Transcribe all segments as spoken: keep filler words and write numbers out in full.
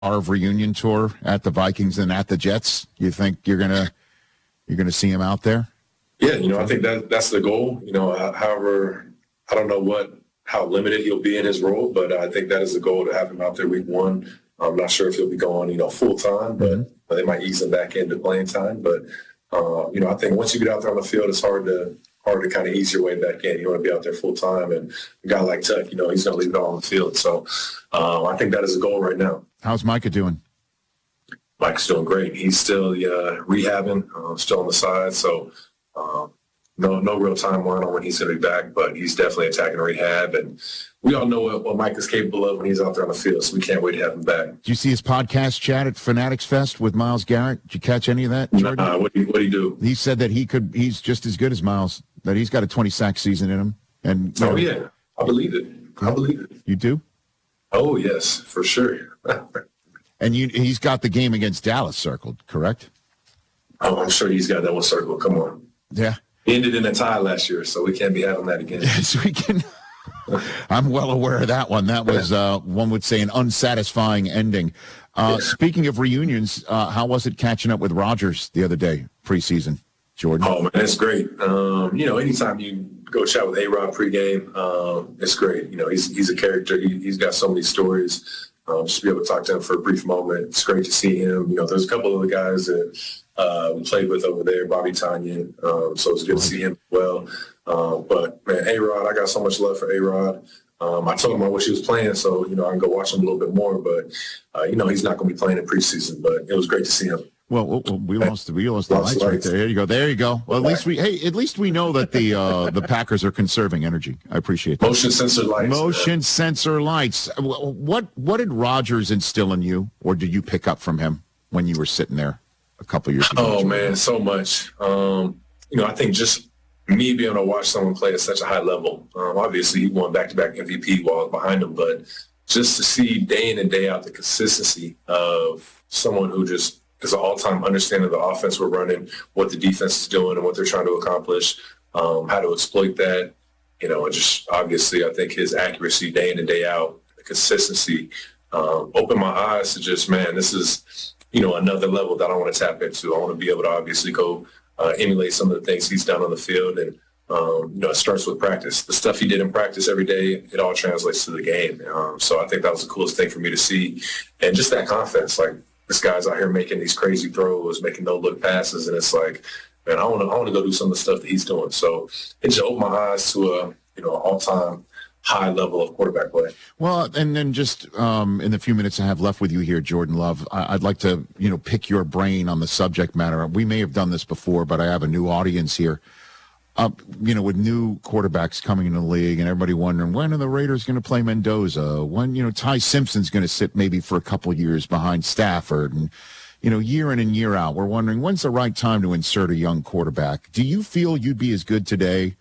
of reunion tour at the Vikings and at the Jets? You think you're gonna you're gonna see him out there? Yeah, you know, I think that that's the goal. You know, however, I don't know what how limited he'll be in his role, but I think that is the goal to have him out there week one. I'm not sure if he'll be going, you know, full time, but mm-hmm. they might ease him back into playing time. But uh, you know, I think once you get out there on the field, it's hard to hard to kind of ease your way back in. You want to be out there full time, and a guy like Tuck, you know, he's going to leave it all on the field. So uh, I think that is a goal right now. How's Micah doing? Mike's doing great. He's still uh, rehabbing, uh, still on the side. So um, no no real timeline on when he's going to be back, but he's definitely attacking rehab. And we all know what, what Mike is capable of when he's out there on the field, so we can't wait to have him back. Did you see his podcast chat at Fanatics Fest with Myles Garrett? Did you catch any of that, Jordan? Nah, what did he, he do? He said that he could. He's just as good as Myles, that he's got a twenty-sack season in him. And Oh, know, yeah. I believe it. I believe it. You do? Oh, yes, for sure. And you, he's got the game against Dallas circled, correct? Oh, I'm sure he's got that one circled. Come on. Yeah. He ended in a tie last year, so we can't be having that again. Yes, we can. I'm well aware of that one. That was, uh, one would say, an unsatisfying ending. Uh, yeah. Speaking of reunions, uh, how was it catching up with Rodgers the other day, preseason, Jordan? Oh, man, it's great. Um, you know, anytime you go chat with A-Rod pregame, um, it's great. You know, he's he's a character. He, he's got so many stories. Um, just to be able to talk to him for a brief moment. It's great to see him. You know, there's a couple of the guys that uh, we played with over there, Bobby Tonyan. Um, so it's good to see him as well. Uh, but, man, A-Rod, I got so much love for A-Rod. Um, I told him I wish he was playing, so, you know, I can go watch him a little bit more. But, uh, you know, he's not going to be playing in preseason. But it was great to see him. Well, well, we lost the we lost the lights right there. There you go. There you go. Well, at least we hey, at least we know that the uh, the Packers are conserving energy. I appreciate that. Motion sensor lights. Motion man. sensor lights. What what did Rodgers instill in you, or did you pick up from him when you were sitting there a couple years ago? Oh man, so much. Um, you know, I think just me being able to watch someone play at such a high level. Um, obviously, he won back-to-back M V P while I was behind him, but just to see day in and day out the consistency of someone who just is an all-time understanding of the offense we're running, what the defense is doing and what they're trying to accomplish, um, how to exploit that. You know, and just obviously I think his accuracy day in and day out, the consistency, um, opened my eyes to just, man, this is, you know, another level that I want to tap into. I want to be able to obviously go uh, emulate some of the things he's done on the field. And, um, you know, it starts with practice. The stuff he did in practice every day, it all translates to the game. Um, so I think that was the coolest thing for me to see. And just that confidence, like, this guy's out here making these crazy throws, making no-look passes, and it's like, man, I want to I want to go do some of the stuff that he's doing. So it just opened my eyes to a you know all-time high level of quarterback play. Well, and then just um, in the few minutes I have left with you here, Jordan Love, I- I'd like to you know pick your brain on the subject matter. We may have done this before, but I have a new audience here. Uh, you know, with new quarterbacks coming in the league and everybody wondering, when are the Raiders going to play Mendoza? When, you know, Ty Simpson's going to sit maybe for a couple years behind Stafford? And, you know, year in and year out, we're wondering, when's the right time to insert a young quarterback? Do you feel you'd be as good today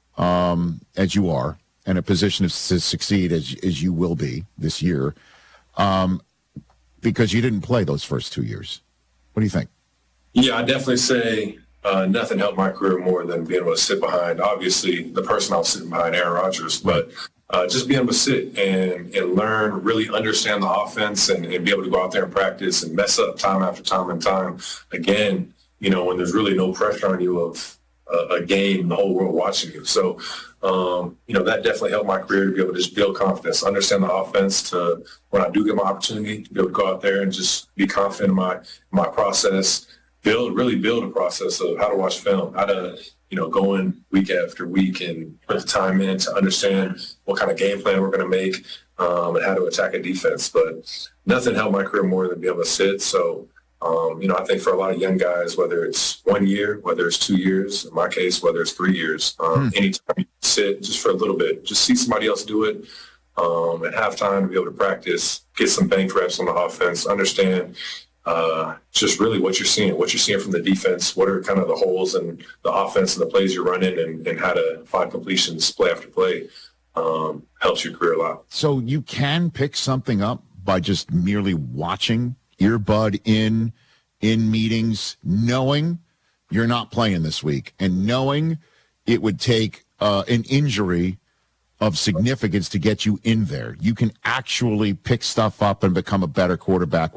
um, as you are, in a position to succeed as, as you will be this year, um, because you didn't play those first two years? What do you think? Yeah, I definitely say Uh, nothing helped my career more than being able to sit behind, obviously, the person I was sitting behind, Aaron Rodgers, but uh, just being able to sit and, and learn, really understand the offense and, and be able to go out there and practice and mess up time after time and time again, you know, when there's really no pressure on you of uh, a game, the whole world watching you. So, um, you know, that definitely helped my career to be able to just build confidence, understand the offense, to when I do get my opportunity to be able to go out there and just be confident in my, my process. Build, really build a process of how to watch film, how to, you know, go in week after week and put the time in to understand what kind of game plan we're going to make um, and how to attack a defense. But nothing helped my career more than be able to sit. So, um, you know, I think for a lot of young guys, whether it's one year, whether it's two years, in my case, whether it's three years, um, hmm. anytime you sit just for a little bit, just see somebody else do it um, at halftime to be able to practice, get some bank reps on the offense, understand Uh, just really what you're seeing, what you're seeing from the defense, what are kind of the holes in the offense and the plays you're running, and, and how to find completions play after play um, helps your career a lot. So you can pick something up by just merely watching, earbud in, in meetings, knowing you're not playing this week, and knowing it would take uh, an injury of significance to get you in there. You can actually pick stuff up and become a better quarterback